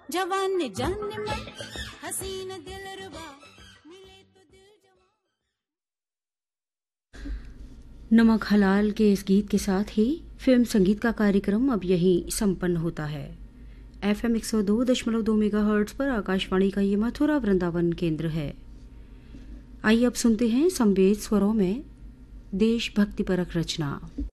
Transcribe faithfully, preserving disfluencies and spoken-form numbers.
जवान ने जान में हसीन दिलरुबा मिले तो दिल जवान। नमक हलाल के इस गीत के साथ ही फिल्म संगीत का कार्यक्रम अब यहीं संपन्न होता है। एफ एम एक सौ दो दशमलव दो मेगा हर्ट्ज पर आकाशवाणी का ये मथुरा वृंदावन केंद्र है। आइए अब सुनते हैं संवेद स्वरों में देशभक्तिपरक रचना।